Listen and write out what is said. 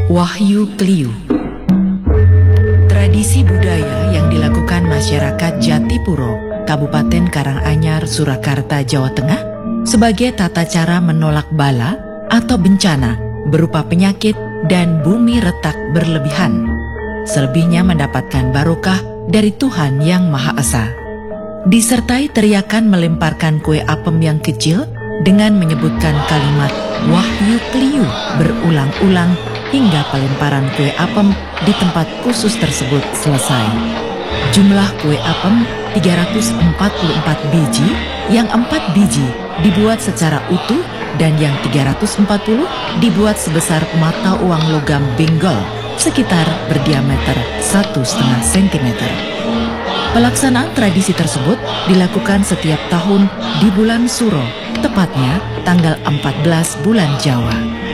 Wahyu Kliu. Tradisi budaya yang dilakukan masyarakat Jatipuro, Kabupaten Karanganyar, Surakarta, Jawa Tengah sebagai tata cara menolak bala atau bencana berupa penyakit dan bumi retak berlebihan. Selebihnya mendapatkan barokah dari Tuhan Yang Maha Esa. Disertai teriakan melemparkan kue apem yang kecil dengan menyebutkan kalimat Wahyu Kliu berulang-ulang hingga pelemparan kue apem di tempat khusus tersebut selesai. Jumlah kue apem 344 biji, yang 4 biji dibuat secara utuh dan yang 340 dibuat sebesar mata uang logam benggol sekitar berdiameter 1,5 cm. Pelaksanaan tradisi tersebut dilakukan setiap tahun di bulan Suro, tepatnya tanggal 14 bulan Jawa.